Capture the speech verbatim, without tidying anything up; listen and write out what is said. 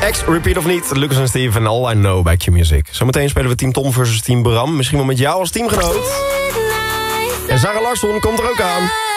X, repeat of niet, Lucas en Steve en All I Know bij Q-Music. Zometeen spelen we Team Tom versus Team Bram. Misschien wel met jou als teamgenoot. En Sarah Larsson komt er ook aan.